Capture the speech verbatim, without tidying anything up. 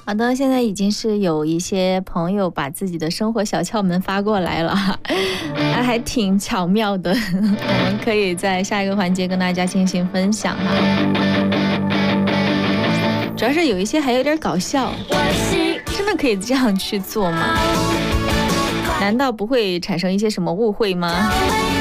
好的，现在已经是有一些朋友把自己的生活小窍门发过来了，还还挺巧妙的，我们可以在下一个环节跟大家进行分享哈。主要是有一些还有点搞笑，真的可以这样去做吗？难道不会产生一些什么误会吗？